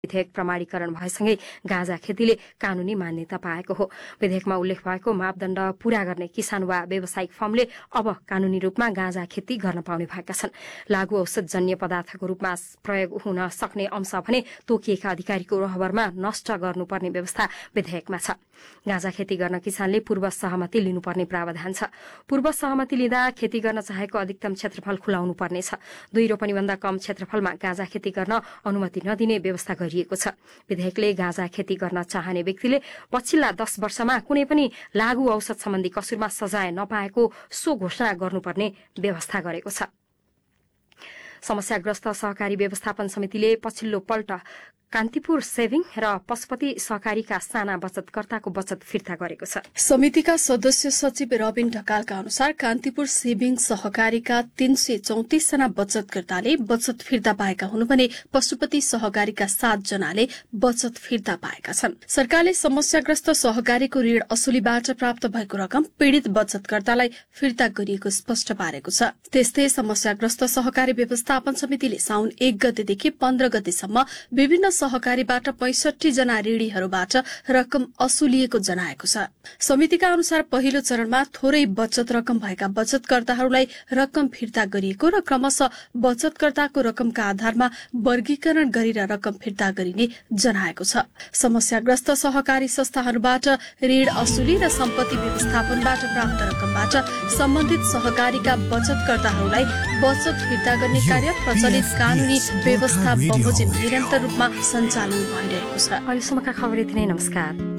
विधेयक प्रमाणीकरण भएसँगै गाँजा खेतीले कानूनी मान्यता पाएको हो। विधेयकमा उल्लेख भएको मापदण्ड पूरा गर्ने किसान वा व्यावसायिक फर्मले अब कानूनी रूपमा गाँजा खेती गर्न पाउने भएका छन्। लागू औषधजन्य पदार्थको रूपमा प्रयोग हुन सक्ने अंश भने तोकिएका अधिकारीको रहबरमा नष्ट गर्नुपर्ने व्यवस्था विधेयकमा छ। गाँजा खेती गर्न किसानले पूर्व सहमति लिनुपर्ने प्रावधान छ। पूर्व सहमति लिँदा खेती गर्न चाहेको अधिकतम क्षेत्रफल खुलाउनु पर्नेछ। 2 रोपनीभन्दा कम क्षेत्रफलमा गाँजा खेती गर्न अनुमति नदिने व्यवस्था गरिएको छ। विधेयकले गाँजा खेती गर्न चाहने व्यक्तिले पछिल्ला 10 वर्षमा कुनै पनि लागू औषध सम्बन्धी कसुरमा सजाय नपाएको सो घोषणा गर्नुपर्ने व्यवस्था गरेको छ। समस्याग्रस्त सहकारी व्यवस्थापन समितिले पछिल्लो पल्ट कान्तिपुर सेभिङ र पशुपति सहकारीका साना बचतकर्ताको बचत फिर्ता गरेको छ। समितिका सदस्य सचिव रबिन ढकालका अनुसार कान्तिपुर सेभिङ सहकारीका 334 जना बचतकर्ताले बचत फिर्ता पाएका हुनु भने पशुपति सहकारीका 7 जनाले बचत फिर्ता पाएका छन्। सरकारले समस्याग्रस्त सहकारीको ऋण असुलीबाट प्राप्त भएको रकम पीड़ित बचतकर्तालाई फिर्ता गरिएको स्पष्ट पारेको छ। त्यस्तै समस्याग्रस्त सहकारी व्यवस्थापन समितिले साउन 1 गतेदेखि 15 गतेसम्म विभिन्न सहकारीबाट 65 जना ऋणीहरूबाट रकम असुलिएको जनाएको छ। समितिका अनुसार पहिलो चरणमा थोरै बचत रकम भएका बचतकर्ताहरूलाई रकम फिर्ता गरिएको र क्रमशः बचतकर्ताको रकमका आधारमा वर्गीकरण गरेर रकम फिर्ता गरिने जनाएको छ। समस्याग्रस्त सहकारी संस्थाहरूबाट ऋण असुली र सम्पत्ति व्यवस्थापनबाट प्राप्त रकमबाट सम्बन्धित सहकारीका बचतकर्ताहरूलाई बचत फिर्ता गर्ने कार्य प्रचलित कानूनी व्यवस्था बमोजिम निरन्तर रूपमा सञ्चालन भइरहेको छ। अहिलेसम्मका खबर यति नै। नमस्कार।